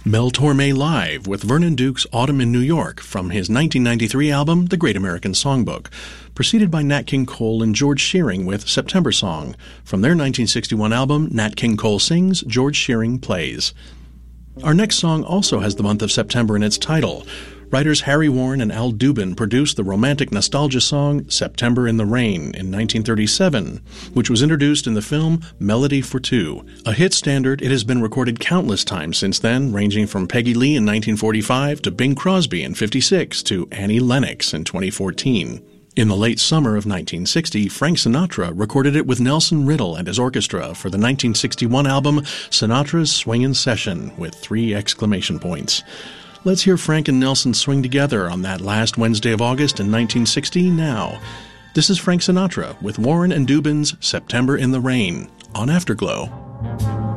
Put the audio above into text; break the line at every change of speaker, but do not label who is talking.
Mel Torme Live with Vernon Duke's Autumn in New York from his 1993 album, The Great American Songbook, preceded by Nat King Cole and George Shearing with September Song from their 1961 album, Nat King Cole Sings, George Shearing Plays. Our next song also has the month of September in its title. Writers Harry Warren and Al Dubin produced the romantic nostalgia song September in the Rain in 1937, which was introduced in the film Melody for Two. A hit standard, it has been recorded countless times since then, ranging from Peggy Lee in 1945 to Bing Crosby in 1956 to Annie Lennox in 2014. In the late summer of 1960, Frank Sinatra recorded it with Nelson Riddle and his orchestra for the 1961 album Sinatra's Swingin' Session with 3 exclamation points. Let's hear Frank and Nelson swing together on that last Wednesday of August in 1960 now. This is Frank Sinatra with Warren and Dubin's September in the Rain on Afterglow.